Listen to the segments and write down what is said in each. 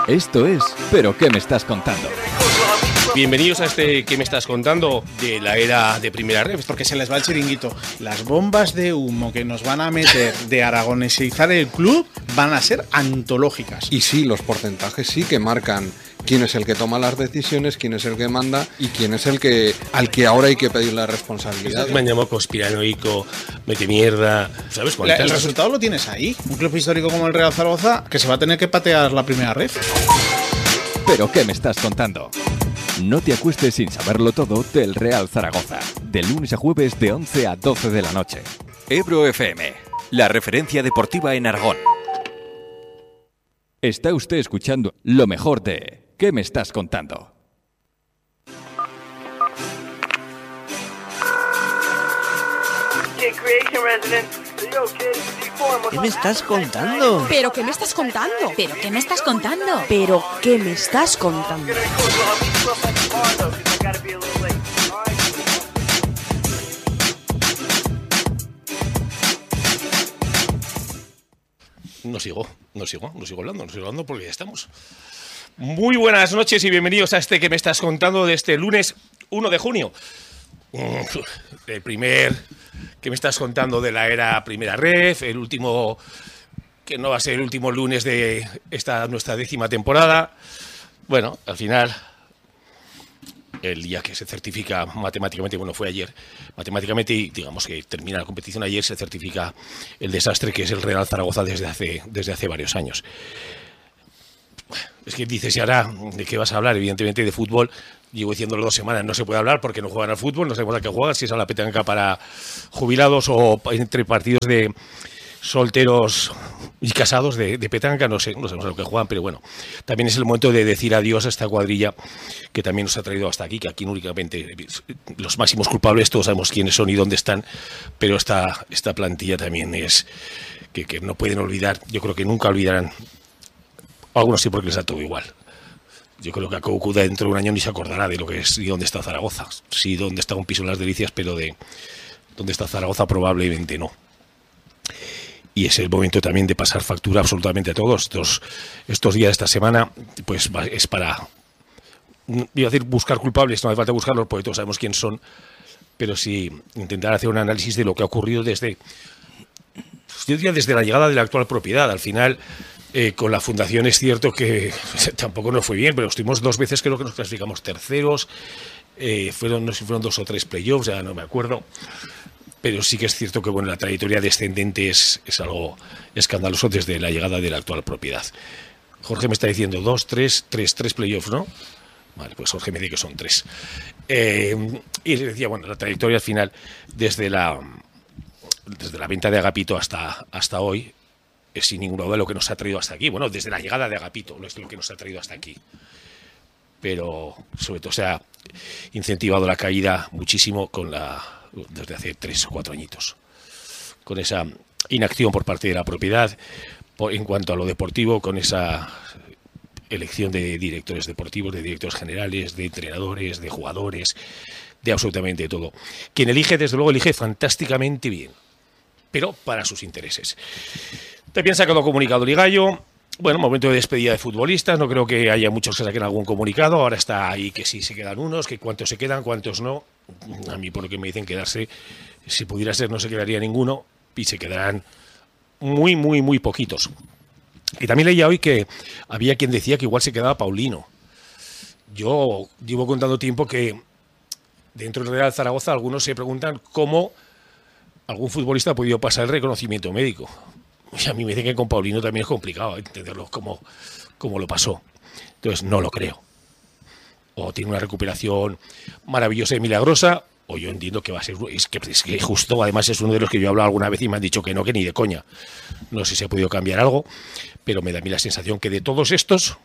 Esto es ¿Pero qué me estás contando? Bienvenidos a este ¿Qué me estás contando? De la era de Primera Ref. Porque se les va el chiringuito. Las bombas de humo que nos van a meter de aragonesizar el club van a ser antológicas. Y sí, los porcentajes sí que marcan quién es el que toma las decisiones, quién es el que manda y quién es el que al que ahora hay que pedir la responsabilidad. Me han llamado conspiranoico, mete mierda, ¿sabes cuántas? El resultado lo tienes ahí. Un club histórico como el Real Zaragoza que se va a tener que patear la Primera Ref. ¿Pero qué me estás contando? No te acuestes sin saberlo todo del Real Zaragoza. De lunes a jueves de 11 a 12 de la noche. Ebro FM, la referencia deportiva en Aragón. Está usted escuchando lo mejor de ¿Qué me estás contando? ¿Qué me estás contando? ¿Pero qué me estás contando? ¿Pero qué me estás contando? ¿Pero qué me estás contando? No sigo hablando porque ya estamos. Muy buenas noches y bienvenidos a este ¿Qué me estás contando? De este lunes 1 de junio. El primer ¿Qué me estás contando? De la era Primera Ref, el último, que no va a ser el último lunes de esta nuestra 10ª temporada. Bueno, al final, el día que se certifica matemáticamente, bueno, fue ayer, matemáticamente, y digamos que termina la competición ayer, se certifica el desastre que es el Real Zaragoza desde hace varios años. Es que dices, ¿y ahora de qué vas a hablar? Evidentemente de fútbol. Llevo diciéndolo 2 semanas, no se puede hablar porque no juegan al fútbol, no sabemos a qué juegan, si es a la petanca para jubilados o entre partidos de solteros y casados de petanca, no sabemos a lo que juegan, pero bueno, también es el momento de decir adiós a esta cuadrilla que también nos ha traído hasta aquí, que aquí únicamente los máximos culpables, todos sabemos quiénes son y dónde están, pero esta plantilla también es que no pueden olvidar, yo creo que nunca olvidarán, algunos sí porque les da todo igual. Yo creo que a Coucou dentro de un año ni se acordará de lo que es y dónde está Zaragoza. Sí, dónde está un piso en las Delicias, pero de dónde está Zaragoza probablemente no. Y es el momento también de pasar factura absolutamente a todos. Estos días de esta semana, pues es para, iba a decir buscar culpables, no hace falta buscarlos porque todos sabemos quién son, pero sí intentar hacer un análisis de lo que ha ocurrido desde la llegada de la actual propiedad. Al final, con la fundación es cierto que tampoco nos fue bien, pero estuvimos 2 veces, creo que nos clasificamos terceros, no sé si fueron 2 o 3 playoffs, ya no me acuerdo, pero sí que es cierto que bueno, la trayectoria descendente es algo escandaloso desde la llegada de la actual propiedad. Jorge me está diciendo 2, 3 playoffs, ¿no? Vale, pues Jorge me dice que son 3. Y decía, bueno, la trayectoria al final, desde la venta de Agapito hasta hoy, es sin ninguna duda lo que nos ha traído hasta aquí. Bueno, desde la llegada de Agapito, no es lo que nos ha traído hasta aquí. Pero sobre todo se ha incentivado la caída muchísimo desde hace 3 o 4 añitos. Con esa inacción por parte de la propiedad, en cuanto a lo deportivo, con esa elección de directores deportivos, de directores generales, de entrenadores, de jugadores, de absolutamente todo. Quien elige, desde luego, elige fantásticamente bien, pero para sus intereses. También ha sacado comunicado Ligallo. Bueno, momento de despedida de futbolistas. No creo que haya muchos que saquen algún comunicado. Ahora está ahí que sí se quedan unos, que cuántos se quedan, cuántos no. A mí, por lo que me dicen, quedarse, si pudiera ser, no se quedaría ninguno y se quedarán muy, muy, muy poquitos. Y también leía hoy que había quien decía que igual se quedaba Paulino. Yo llevo contando tiempo que dentro del Real Zaragoza algunos se preguntan cómo algún futbolista ha podido pasar el reconocimiento médico. Y a mí me dicen que con Paulino también es complicado entenderlo cómo lo pasó. Entonces no lo creo. O tiene una recuperación maravillosa y milagrosa, o yo entiendo que va a ser... Es que justo, además es uno de los que yo he hablado alguna vez y me han dicho que no, que ni de coña. No sé si ha podido cambiar algo, pero me da a mí la sensación que de todos estos,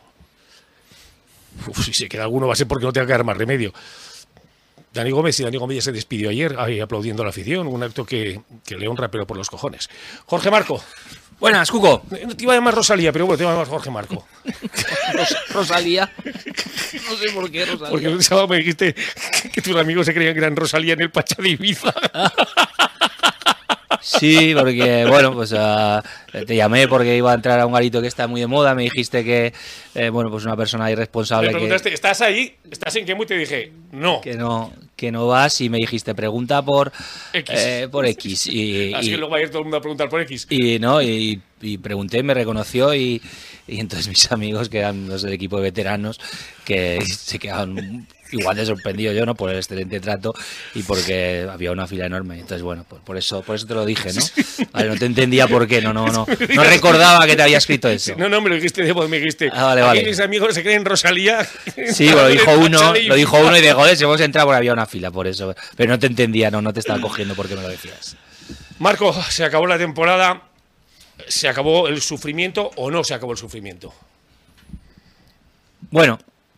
si se queda alguno va a ser porque no tenga que dar más remedio. Dani Gómez ya se despidió ayer ahí aplaudiendo a la afición, un acto que le honra pero por los cojones. Jorge Marco. Buenas, Cuco. Te iba a llamar Rosalía, pero bueno, te iba a llamar Jorge Marco. Rosalía. No sé por qué Rosalía. Porque el sábado me dijiste que tus amigos se creían que eran Rosalía en el Pacha de Ibiza. Sí, porque, bueno, pues te llamé porque iba a entrar a un garito que está muy de moda. Me dijiste que, bueno, pues una persona irresponsable. Me preguntaste, ¿estás ahí? ¿Estás en Kemu? Y te dije, no. Que no vas, y me dijiste, pregunta por X. Por X. Así que luego va a ir todo el mundo a preguntar por X. Y pregunté, me reconoció, y entonces mis amigos, que eran los del equipo de veteranos, que se quedaron igual de sorprendido yo, ¿no? Por el excelente trato y porque había una fila enorme. Entonces, bueno, por eso te lo dije, ¿no? Vale, no te entendía por qué, no recordaba que te había escrito eso. No, me lo dijiste de voz, me dijiste. Vale. Aquí mis amigos se creen Rosalía. Sí, lo dijo uno y de joder, si hemos entrado porque había una fila, por eso. Pero no te entendía, no te estaba cogiendo porque me lo decías. Marco, se acabó la temporada. ¿Se acabó el sufrimiento o no se acabó el sufrimiento? Bueno,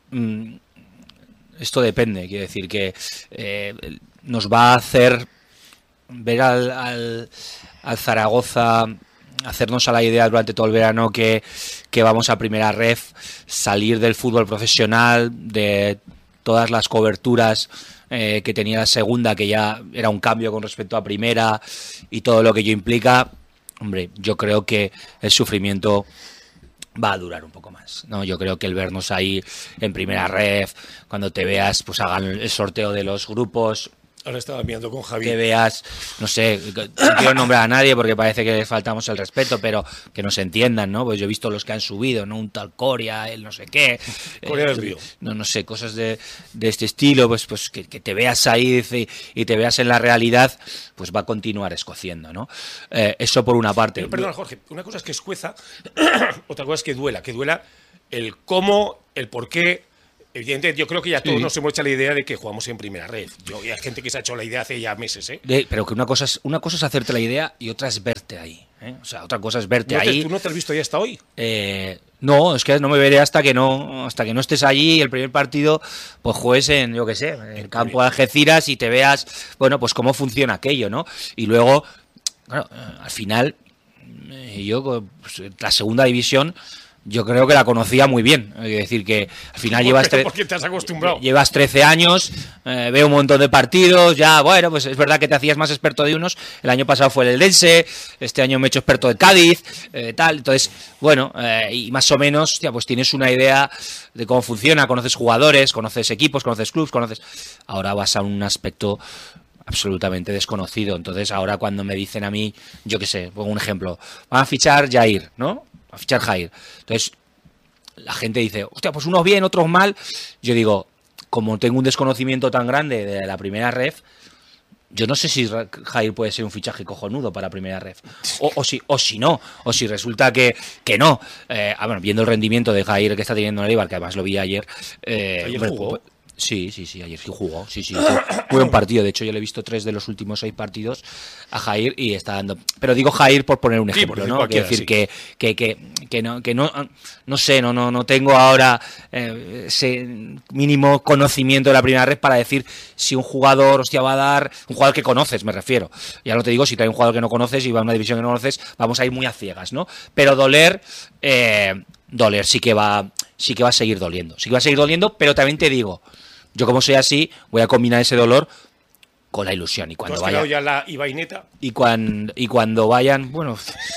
esto depende. Quiero decir que nos va a hacer ver al Zaragoza, hacernos a la idea durante todo el verano que vamos a primera ref, salir del fútbol profesional, de todas las coberturas que tenía la segunda, que ya era un cambio con respecto a primera, y todo lo que ello implica. Hombre, yo creo que el sufrimiento va a durar un poco más, ¿no? Yo creo que el vernos ahí en primera ref, cuando te veas, pues hagan el sorteo de los grupos. Ahora estaba mirando con Javi. Que veas, no sé, no quiero nombrar a nadie porque parece que les faltamos el respeto, pero que nos entiendan, ¿no? Pues yo he visto los que han subido, ¿no? Un tal Coria, el no sé qué. Coria del Río. No sé, cosas de este estilo, pues que te veas ahí y te veas en la realidad, pues va a continuar escociendo, ¿no? Eso por una parte. Pero, perdona, Jorge, una cosa es que escueza, otra cosa es que duela el cómo, el por qué. Evidentemente, yo creo que ya todos nos hemos hecho la idea de que jugamos en primera red. Hay gente que se ha hecho la idea hace ya meses, ¿eh? Pero que una cosa es hacerte la idea y otra es verte ahí, ¿eh? O sea, otra cosa es verte ahí. ¿Tú no te has visto ya hasta hoy? No, es que no me veré hasta que no estés allí y el primer partido pues juegues en, yo qué sé, en el campo de Algeciras y te veas, bueno, pues cómo funciona aquello, ¿no? Y luego, bueno, al final, yo, pues, la segunda división, yo creo que la conocía muy bien. Es decir, que al final porque te has acostumbrado. Llevas 13 años, veo un montón de partidos, ya, bueno, pues es verdad que te hacías más experto de unos. El año pasado fue el Eldense, este año me he hecho experto de Cádiz, tal. Entonces, bueno, y más o menos, ya, pues tienes una idea de cómo funciona, conoces jugadores, conoces equipos, conoces clubs, Ahora vas a un aspecto absolutamente desconocido. Entonces, ahora cuando me dicen a mí, yo qué sé, pongo un ejemplo, van a fichar Jair, ¿no? A fichar Jair. Entonces, la gente dice, hostia, pues unos bien, otros mal. Yo digo, como tengo un desconocimiento tan grande de la primera ref, yo no sé si Jair puede ser un fichaje cojonudo para primera ref. O si no. O si resulta que no. Bueno, viendo el rendimiento de Jair que está teniendo en el Eibar, que además lo vi ayer. ¿Ayer jugó? Sí, ayer sí jugó. Sí. Fue un partido. De hecho, yo le he visto 3 de los últimos 6 partidos a Jair y está dando. Pero digo Jair por poner un ejemplo, ¿no? Quiero decir que no sé, no tengo ahora ese mínimo conocimiento de la primera red para decir si un jugador, hostia, va a dar. Un jugador que conoces, me refiero. Ya no te digo si trae un jugador que no conoces y va a una división que no conoces, vamos a ir muy a ciegas, ¿no? Pero doler sí que va a seguir doliendo. Sí que va a seguir doliendo, pero también te digo, yo como soy así, voy a combinar ese dolor con la ilusión. Y cuando vayan ya la Ibaineta. Y cuando vayan, bueno,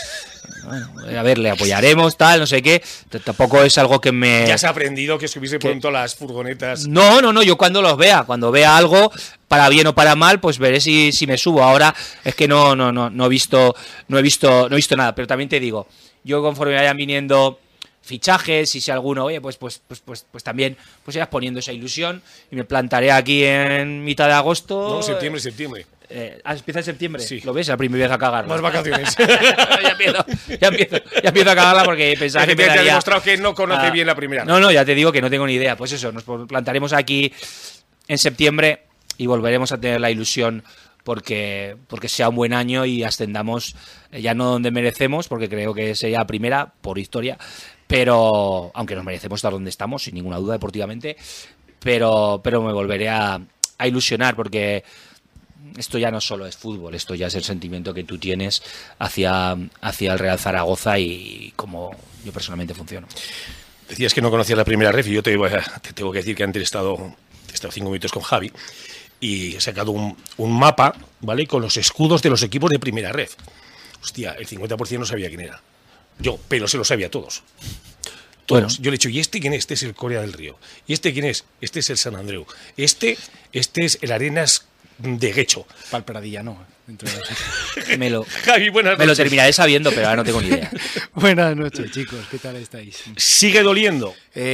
a ver, le apoyaremos, tal, no sé qué. Tampoco es algo que me... Ya se ha aprendido que subirse pronto las furgonetas. No, yo cuando cuando vea algo, para bien o para mal, pues veré si me subo. Ahora es que no he visto nada. Pero también te digo, yo conforme vayan viniendo fichajes, y si alguno, oye, pues también pues irás poniendo esa ilusión y me plantaré aquí en mitad de agosto. No, septiembre. ¿Empieza en septiembre? Sí. ¿Lo ves? La primera vez a cagarla. Más vacaciones. ya empiezo a cagarla porque pensaba que me daría... Te ha demostrado que no conoce bien la primera. No, ya te digo que no tengo ni idea. Pues eso, nos plantaremos aquí en septiembre y volveremos a tener la ilusión porque sea un buen año y ascendamos ya no donde merecemos, porque creo que sería primera por historia, pero aunque nos merecemos estar donde estamos, sin ninguna duda deportivamente, pero me volveré a ilusionar, porque esto ya no solo es fútbol, esto ya es el sentimiento que tú tienes hacia el Real Zaragoza y cómo yo personalmente funciono. Decías que no conocías la primera ref y yo te tengo que decir que antes he estado 5 minutos con Javi y he sacado un mapa, ¿vale? Con los escudos de los equipos de primera red. Hostia, el 50% no sabía quién era. Yo, pero se lo sabía todos. Todos. Bueno. Yo le he dicho, ¿y este quién es? Este es el Corea del Río. ¿Y este quién es? Este es el San Andreu. Este es el Arenas de Guecho. Palperadilla, no. Me lo Javi, buenas noches. Me lo terminaré sabiendo, pero ahora no tengo ni idea. Buenas noches, chicos. ¿Qué tal estáis? ¿Sigue doliendo?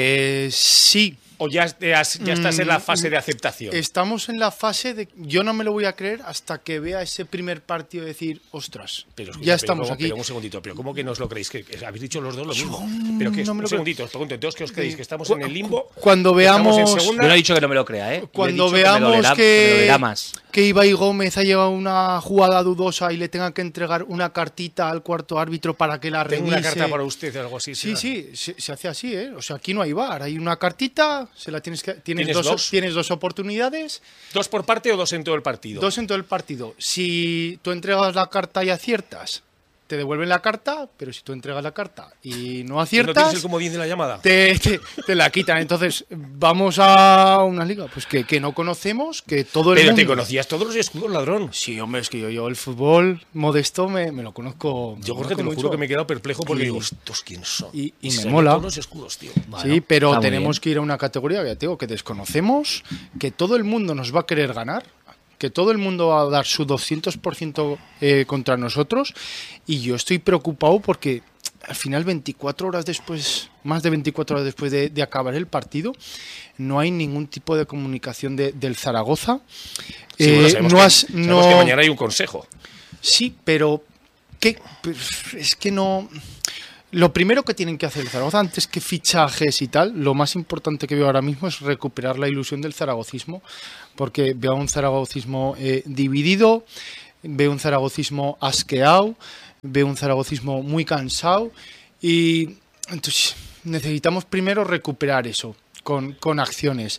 Sí. ¿O ya estás en la fase de aceptación? Estamos en la fase de... Yo no me lo voy a creer hasta que vea ese primer partido y decir, ostras, ya estamos aquí. Pero un segundito, pero ¿cómo que no os lo creéis? ¿Que habéis dicho los dos lo mismo? ¿Pero qué es? Un segundito, os pregunto, ¿entonces qué os creéis? ¿Que estamos en el limbo? Cuando veamos... ¿Estamos en segunda? Yo no he dicho que no me lo crea, ¿eh? Cuando veamos que Ibai Gómez ha llevado una jugada dudosa y le tenga que entregar una cartita al cuarto árbitro para que la revise... Tengo una carta para usted o algo así. Sí, se hace así, ¿eh? O sea, aquí no hay VAR, hay una cartita, se la tienes que... Tienes dos oportunidades. ¿Dos por parte o dos en todo el partido? Dos en todo el partido. Si tú entregas la carta y aciertas, te devuelven la carta, pero si tú entregas la carta y no aciertas... ¿No tienes el comodín de la llamada? Te la quitan. Entonces, vamos a una liga pues que no conocemos, que todo el Pero mundo... te conocías todos los escudos, ladrón. Sí, hombre, es que yo el fútbol modesto me lo conozco. Yo, Jorge, te lo juro que me he quedado perplejo porque digo, ¿estos quiénes son? Y me mola. Todos los escudos, tío. Bueno, sí, pero tenemos que ir a una categoría que, que desconocemos, que todo el mundo nos va a querer ganar, que todo el mundo va a dar su 200% contra nosotros, y yo estoy preocupado porque al final 24 horas después, más de 24 horas después de acabar el partido, no hay ningún tipo de comunicación del Zaragoza. Sí, sabemos que mañana hay un consejo. Sí, pero es que no... Lo primero que tienen que hacer el Zaragoza, antes que fichajes y tal, lo más importante que veo ahora mismo es recuperar la ilusión del zaragocismo, porque veo un zaragocismo dividido, veo un zaragocismo asqueado, veo un zaragocismo muy cansado, y entonces necesitamos primero recuperar eso con acciones.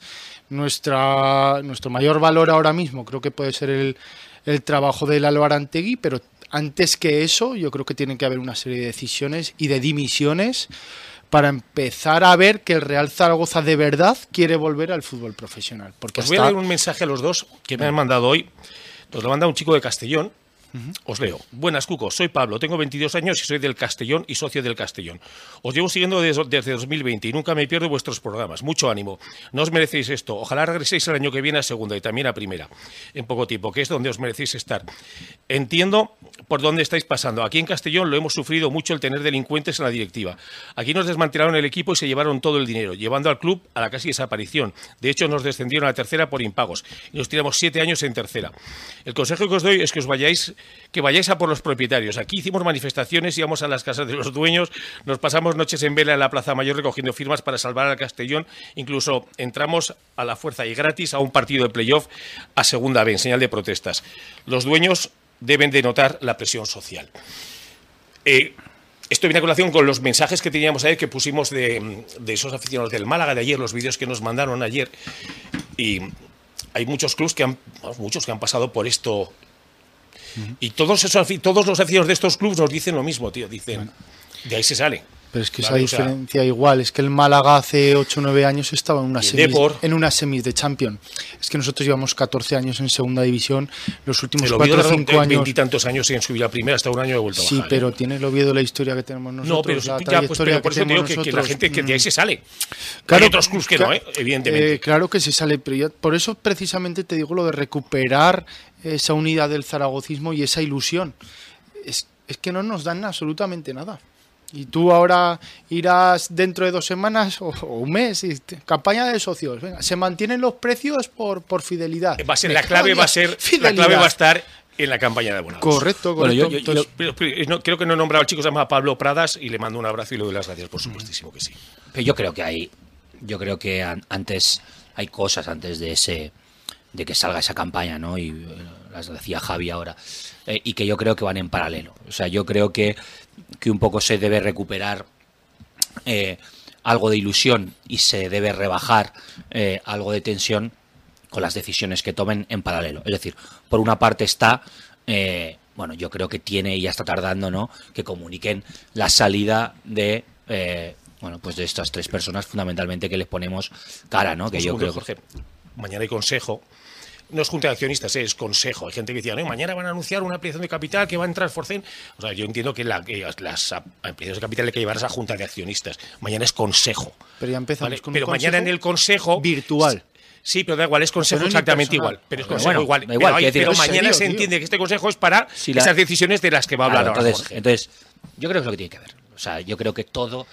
Nuestro mayor valor ahora mismo creo que puede ser el trabajo del Lalo Arantegui, pero antes que eso, yo creo que tiene que haber una serie de decisiones y de dimisiones para empezar a ver que el Real Zaragoza de verdad quiere volver al fútbol profesional. Porque os voy a leer un mensaje a los dos que me han mandado hoy. Nos lo manda un chico de Castellón. Os leo. Buenas, Cuco. Soy Pablo, tengo 22 años y soy del Castellón y socio del Castellón. Os llevo siguiendo desde 2020 y nunca me pierdo vuestros programas. Mucho ánimo. No os merecéis esto. Ojalá regreséis el año que viene a segunda y también a primera, en poco tiempo, que es donde os merecéis estar. Entiendo por dónde estáis pasando. Aquí en Castellón lo hemos sufrido mucho el tener delincuentes en la directiva. Aquí nos desmantelaron el equipo y se llevaron todo el dinero, llevando al club a la casi desaparición. De hecho, nos descendieron a la tercera por impagos y nos tiramos 7 años en tercera. El consejo que os doy es que vayáis a por los propietarios. Aquí hicimos manifestaciones, íbamos a las casas de los dueños, nos pasamos noches en vela en la Plaza Mayor recogiendo firmas para salvar al Castellón, incluso entramos a la fuerza y gratis a un partido de playoff a segunda B, en señal de protestas. Los dueños deben de notar la presión social. Esto viene a colación con los mensajes que teníamos ayer, que pusimos de esos aficionados del Málaga de ayer, los vídeos que nos mandaron ayer, y hay muchos clubs que han pasado por esto. Y todos los aficionados de estos clubes nos dicen lo mismo, tío. Dicen, de ahí se sale. Pero es que esa diferencia igual. Es que el Málaga hace 8 o 9 años estaba en una semis de Champions. Es que nosotros llevamos 14 años en segunda división. Los últimos 4 o 5 años... 20 y tantos años sin subir a primera, hasta un año de vuelta a bajar. Sí, pero tiene el Oviedo la historia que tenemos nosotros. No, pero por eso digo que la gente que de ahí se sale. Claro, hay otros clubes que no, evidentemente. Claro que se sale, pero por eso precisamente te digo lo de recuperar esa unidad del zaragocismo y esa ilusión. Es que no nos dan absolutamente nada. Y tú ahora irás dentro de 2 semanas o un mes, campaña de socios. Venga, se mantienen los precios por fidelidad. La clave va a estar en la campaña de abonados. Correcto. Bueno, creo que no he nombrado al chico, se llama Pablo Pradas, y le mando un abrazo y le doy las gracias, por supuestísimo que sí. Pero yo creo que antes hay cosas antes de que salga esa campaña, ¿no? Y las decía Javi ahora, y que yo creo que van en paralelo. O sea, yo creo que un poco se debe recuperar algo de ilusión y se debe rebajar algo de tensión con las decisiones que tomen en paralelo. Es decir, por una parte está, yo creo que tiene y ya está tardando, ¿no?, que comuniquen la salida de de estas 3 personas fundamentalmente que les ponemos cara, ¿no? Que yo creo, Jorge, mañana hay consejo. no es junta de accionistas, es consejo. Hay gente que decía, no, mañana van a anunciar una ampliación de capital que va a entrar Forcén. O sea, yo entiendo que las ampliaciones de capital hay que llevar a esa junta de accionistas. Mañana es consejo. Pero ya empezamos ¿vale? con Pero un mañana en el consejo virtual. Sí, pero da igual, es consejo Pero no exactamente unipersonal. igual. Pero es Pero consejo bueno, igual. da igual, quiero decir, pero es mañana serio, se tío. entiende que este consejo es para Si la- esas decisiones de las que va a hablar Claro, ahora entonces, Jorge. entonces, yo creo que es lo que tiene que ver. O sea, yo creo que todo...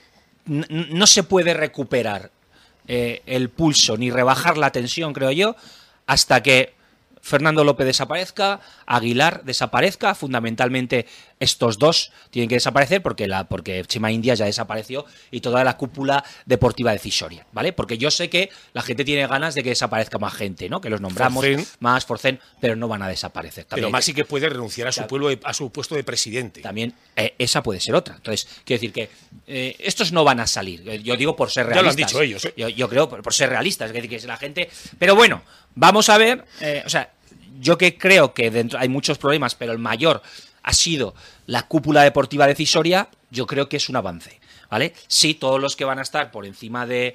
no se puede recuperar el pulso ni rebajar la tensión, creo yo, hasta que Fernando López desaparezca, Aguilar desaparezca, fundamentalmente estos dos tienen que desaparecer porque Chema India ya desapareció y toda la cúpula deportiva decisoria, ¿vale? Porque yo sé que la gente tiene ganas de que desaparezca más gente, ¿no? Que los nombramos Forcén. más, Forcén, pero no van a desaparecer. Pero También Maxi que puede renunciar a su puesto de presidente. también esa puede ser otra. Entonces, quiero decir que estos no van a salir. Yo digo por ser Ya lo han realistas. dicho ellos, ¿eh? Yo creo por ser realistas. Es decir, que es la gente... Pero bueno, vamos a ver... o sea, yo que creo que dentro hay muchos problemas, pero el mayor ha sido la cúpula deportiva decisoria, yo creo que es un avance. ¿Vale? Sí, todos los que van a estar por encima del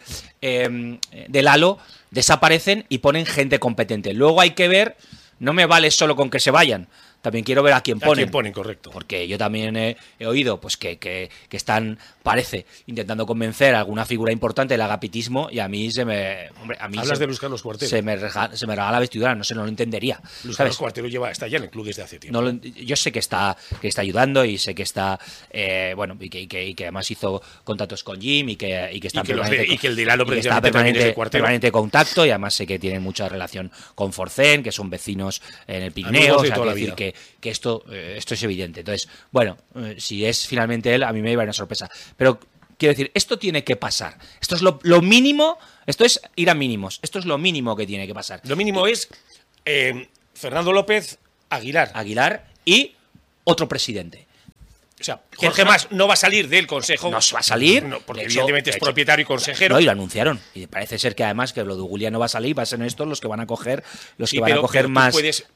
halo desaparecen y ponen gente competente. Luego hay que ver, no me vale solo con que se vayan, también quiero ver a quién ponen. A quién ponen, correcto. Porque yo también he oído pues que están, parece, intentando convencer a alguna figura importante del agapitismo y a mí se me... Hombre, a mí Hablas de Luis Carlos Cuartero. se me regala la vestidura, no sé, no lo entendería. Luis ¿sabes? Carlos Cuartero está ya en el club desde hace tiempo. Yo sé que está ayudando y sé que está bueno y que además hizo contactos con Jim y que está Y que el de Lalo y que está precisamente también es de permanente, Cuartero. permanente contacto y además sé que tienen mucha relación con Forcén, que son vecinos en el Pirineo, Amigos o de sea, toda quiero la decir que esto es evidente. Entonces, bueno, si es finalmente él, a mí me iba a una sorpresa. Pero quiero decir, esto tiene que pasar. Esto es lo mínimo, esto es ir a mínimos. Esto es lo mínimo que tiene que pasar. Lo mínimo es Fernando López, Aguilar y otro presidente. O sea, Jorge Mas no va a salir del consejo. No va a salir. No, porque De hecho, evidentemente es propietario y consejero. No, y lo anunciaron. Y parece ser que además que lo de Ugulia no va a salir, va a ser estos los que van a coger, Sí, pero tú más, puedes-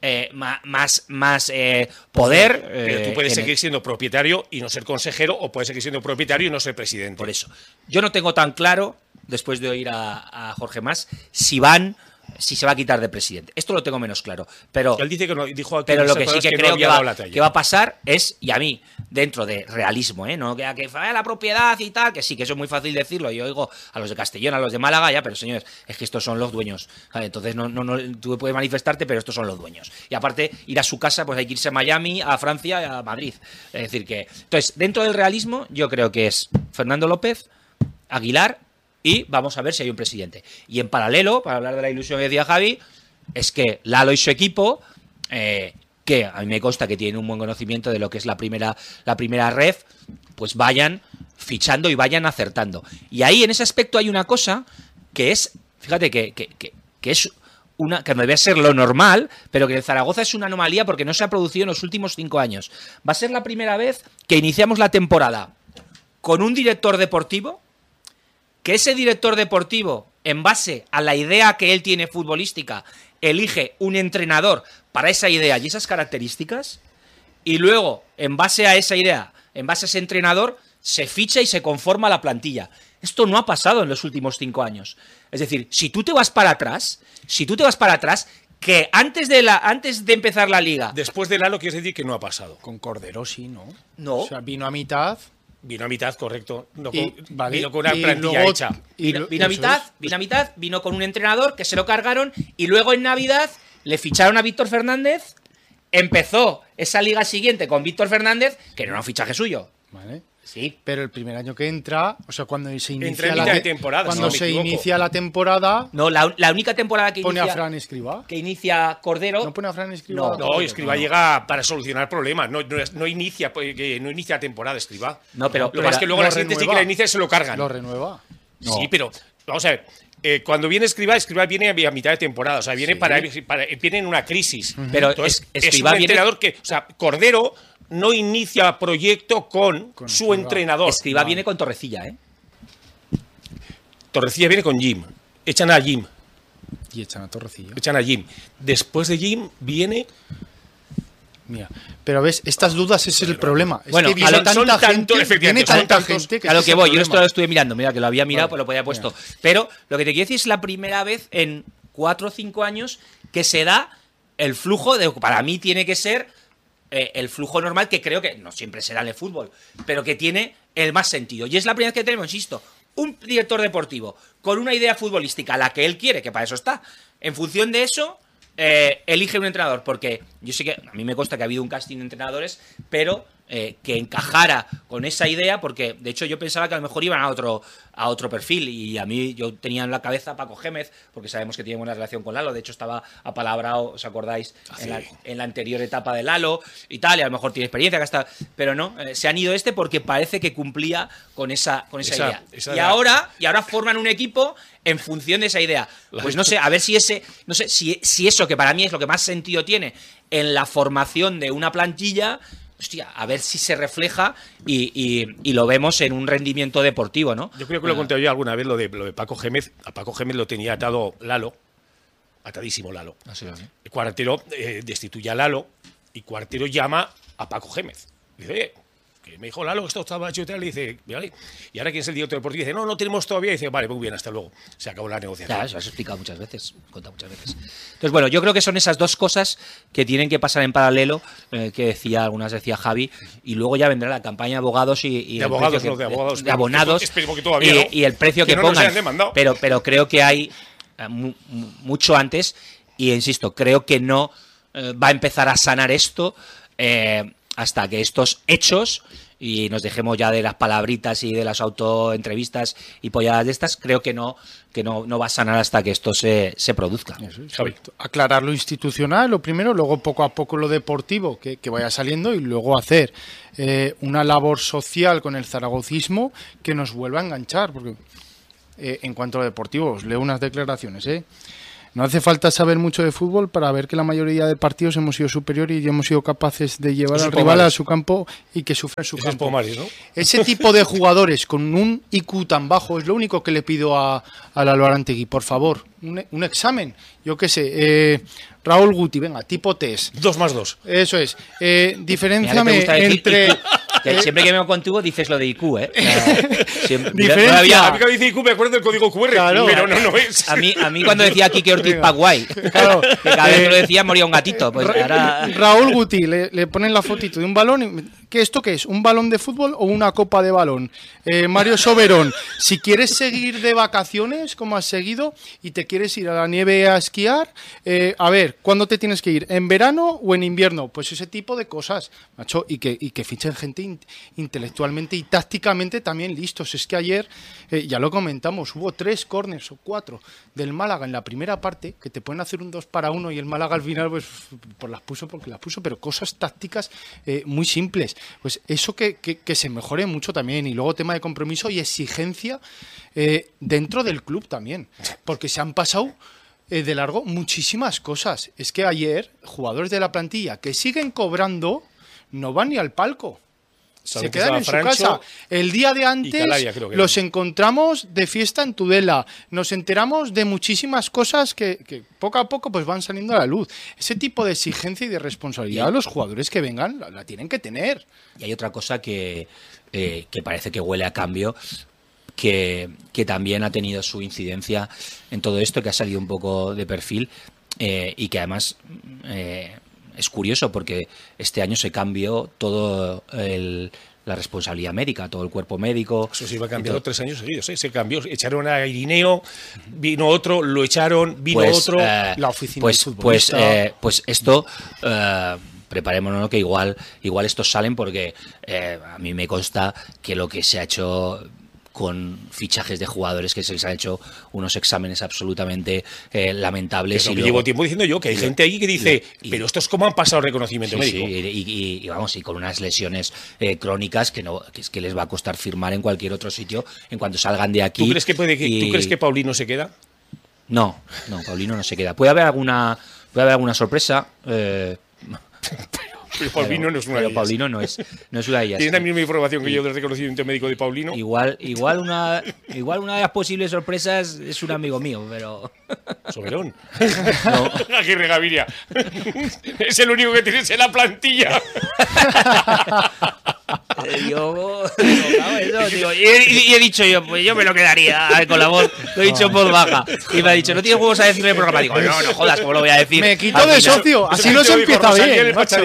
más poder. Pero tú puedes seguir siendo propietario y no ser consejero, o puedes seguir siendo propietario y no ser presidente. Por eso. Yo no tengo tan claro, después de oír a Jorge Mas, si se va a quitar de presidente. Esto lo tengo menos claro. Pero Él dice que no, dijo aquí pero en lo esas que sí palabras que no creo había que dado la talla. va a pasar es, y a mí, dentro de realismo, no que vaya la propiedad y tal, que sí, que eso es muy fácil decirlo. Yo oigo a los de Castellón, a los de Málaga, ya, pero señores, es que estos son los dueños. ¿Vale? Entonces, no, tú puedes manifestarte, pero estos son los dueños. Y aparte, ir a su casa, pues hay que irse a Miami, a Francia, a Madrid. Es decir, que. Entonces, dentro del realismo, yo creo que es Fernando López, Aguilar, y vamos a ver si hay un presidente. Y en paralelo, para hablar de la ilusión que decía Javi, es que Lalo y su equipo, que a mí me consta que tienen un buen conocimiento de lo que es la primera ref, pues vayan fichando y vayan acertando. Y ahí en ese aspecto hay una cosa que es, fíjate que es una que debe ser lo normal, pero que en Zaragoza es una anomalía porque no se ha producido en los últimos 5 años. Va a ser la primera vez que iniciamos la temporada con un director deportivo, que ese director deportivo, en base a la idea que él tiene futbolística, elige un entrenador para esa idea y esas características, y luego, en base a esa idea, en base a ese entrenador, se ficha y se conforma la plantilla. Esto no ha pasado en los últimos 5 años. Es decir, si tú te vas para atrás, que antes de empezar la liga... Después de Lalo, quieres decir que no ha pasado. Con Cordero sí, ¿no? No. O sea, vino a mitad. Vino a mitad, correcto. No Y, con- vale, vino con una y plantilla luego- hecha. Vino a eso mitad, es. vino a mitad, vino con un entrenador que se lo cargaron y luego en Navidad le ficharon a Víctor Fernández, empezó esa liga siguiente con Víctor Fernández, que no era un fichaje suyo. Vale. Sí. Pero el primer año que entra, o sea, cuando se Entra inicia en la mitad de te- temporada, si cuando no me se equivoco. inicia la temporada, No, la única temporada que pone inicia, a Fran Escribá. que inicia Cordero... ¿No pone a Fran Escribá? No, No, Escribá llega para solucionar problemas. No inicia la temporada, Escribá. No, pero- Lo que pasa es que luego lo la siguiente sí que renueva. la inicia y se lo cargan. Lo renueva. Sí, pero vamos a ver. Cuando viene Escribá viene a mitad de temporada. O sea, viene viene en una crisis. Pero Entonces, Escribá es un viene- entrenador que. O sea, Cordero no inicia proyecto con su Escribá. entrenador. Escribá viene con Torrecilla, ¿eh? Torrecilla viene con Jim. Echan a Jim. Y echan a Torrecilla. Echan a Jim. Después de Jim viene. Mira, pero ves, estas dudas es el problema. Es Bueno, que viene a lo- tanta son tanto, gente, efectivamente, viene son tanta tantos- gente que A lo ese que es el voy, yo esto problema. lo estuve mirando, mira que lo había mirado, Vale, pues lo podía haber puesto. mira. Pero lo que te quiero decir es la primera vez en 4 o 5 años que se da el flujo para mí tiene que ser el flujo normal, que creo que no siempre será en el fútbol, pero que tiene el más sentido. Y es la primera vez que tenemos, insisto, un director deportivo con una idea futbolística, la que él quiere, que para eso está. En función de eso, elige un entrenador, porque yo sé que a mí me consta que ha habido un casting de entrenadores, pero que encajara con esa idea, porque de hecho yo pensaba que a lo mejor iban a otro perfil, y a mí yo tenía en la cabeza a Paco Gémez, porque sabemos que tiene buena relación con Lalo, de hecho estaba apalabrado, ¿os acordáis? En la anterior etapa de Lalo y tal, y a lo mejor tiene experiencia, pero no, se han ido porque parece que cumplía con esa idea. Y ahora forman un equipo en función de esa idea. Pues no sé, a ver si eso, que para mí es lo que más sentido tiene en la formación de una plantilla, hostia, a ver si se refleja y lo vemos en un rendimiento deportivo, ¿no? Yo creo que lo he contado yo alguna vez, lo de Paco Gémez. A Paco Gémez lo tenía atado Lalo, atadísimo Lalo. El Cuartero destituye a Lalo y Cuartero llama a Paco Gémez. Dice, oye, que me dijo Lalo que esto estaba hecho y tal, y dice, vale. Y ahora quién es el director deportivo, dice, no tenemos todavía, y dice, vale, muy bien, hasta luego. Se acabó la negociación. Claro, eso lo has explicado muchas veces, contado muchas veces. Entonces, bueno, yo creo que son esas dos cosas que tienen que pasar en paralelo, que algunas decía Javi, y luego ya vendrá la campaña de abogados de abogados, de abonados, esperemos que todavía no, y el precio que no pongan. Pero creo que hay mucho antes, y insisto, creo que no va a empezar a sanar esto hasta que estos hechos, y nos dejemos ya de las palabritas y de las autoentrevistas y polladas de estas, creo que no va a sanar hasta que esto se produzca. Aclarar lo institucional, lo primero, luego poco a poco lo deportivo que vaya saliendo, y luego hacer una labor social con el zaragocismo que nos vuelva a enganchar, porque en cuanto a lo deportivo, os leo unas declaraciones, No hace falta saber mucho de fútbol para ver que la mayoría de partidos hemos sido superiores y hemos sido capaces de llevar al rival a su campo y que sufra en su campo. Pomares, ¿no? Ese tipo de jugadores con un IQ tan bajo es lo único que le pido al Albarantegui. Por favor, un examen. Yo qué sé, Raúl Guti, venga, tipo test. 2 más 2. Eso es. Diferénciame entre... Que siempre que vengo contigo dices lo de IQ, Diferencia. A mí cuando dice IQ me acuerdo del código QR, claro, pero no es. A mí cuando decía aquí que Ortiz Paraguay, claro, que cada vez que lo decía moría un gatito. Pues ahora... Raúl Guti, le ponen la fotito de un balón. ¿Esto qué es? ¿Un balón de fútbol o una copa de balón? Mario Soberón, si quieres seguir de vacaciones, como has seguido, y te quieres ir a la nieve a esquiar, a ver, ¿cuándo te tienes que ir? ¿En verano o en invierno? Pues ese tipo de cosas, macho, y que fichen gente intelectualmente y tácticamente también listos. Es que ayer, ya lo comentamos, hubo 3 córners o 4 del Málaga en la primera parte, que te pueden hacer un 2-1 y el Málaga al final pues las puso porque las puso, pero cosas tácticas muy simples. Pues eso que se mejore mucho también, y luego tema de compromiso y exigencia dentro del club también, porque se han pasado de largo muchísimas cosas. Es que ayer jugadores de la plantilla que siguen cobrando no van ni al palco. Se quedan en su casa. El día de antes los encontramos de fiesta en Tudela. Nos enteramos de muchísimas cosas que poco a poco pues van saliendo a la luz. Ese tipo de exigencia y de responsabilidad a los jugadores que vengan la tienen que tener. Y hay otra cosa que parece que huele a cambio, que también ha tenido su incidencia en todo esto, que ha salido un poco de perfil y que además... es curioso porque este año se cambió todo la responsabilidad médica, todo el cuerpo médico. Eso se iba cambiando 3 años seguidos, se cambió. Echaron a Irineo, vino otro, lo echaron, vino otro. La oficina del futbolista. Pues esto... preparémonos, ¿no? Que igual estos salen porque a mí me consta que lo que se ha hecho con fichajes de jugadores, que se les han hecho unos exámenes absolutamente lamentables. Es lo que llevo tiempo diciendo yo, que hay gente ahí que dice, pero esto es como han pasado el reconocimiento médico. Sí, y con unas lesiones crónicas que es que les va a costar firmar en cualquier otro sitio en cuanto salgan de aquí. ¿Tú crees que Paulino se queda? No, Paulino no se queda. Puede haber alguna sorpresa. Pero Paulino no es una de ellas. Paulino no es una de ellas. Tiene la misma información que yo del reconocimiento médico de Paulino. Igual una de las posibles sorpresas es un amigo mío, pero... Soberón. No. Aguirre Gaviria. Es el único que tienes en la plantilla. Y he dicho yo, pues yo me lo quedaría con la voz. Lo he dicho en voz baja. Y me ha dicho, ¿no tienes huevos a decirme el programa? Digo, no jodas, ¿cómo lo voy a decir? Me quito de socio. Así no se empieza bien. macho.